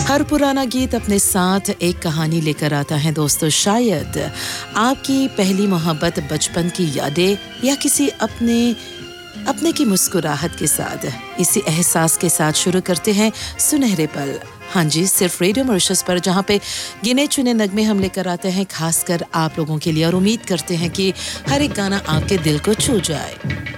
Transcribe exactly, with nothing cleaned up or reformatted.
हर पुराना गीत अपने साथ एक कहानी लेकर आता है दोस्तों। शायद आपकी पहली मोहब्बत, बचपन की यादें या किसी अपने अपने की मुस्कुराहट के साथ, इसी एहसास के साथ शुरू करते हैं सुनहरे पल। हाँ जी, सिर्फ रेडियो मॉरिशस पर, जहाँ पे गिने चुने नगमे हम लेकर आते हैं खासकर आप लोगों के लिए, और उम्मीद करते हैं कि हर एक गाना आपके दिल को छू जाए।